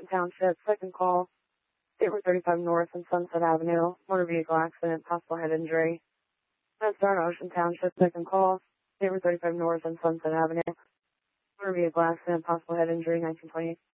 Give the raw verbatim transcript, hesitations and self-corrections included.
Ocean Township, second call. State Route thirty-five North and Sunset Avenue, motor vehicle accident, possible head injury. That's Darn Ocean Township, second call. State Route thirty-five North and Sunset Avenue, motor vehicle accident, possible head injury, nineteen twenty.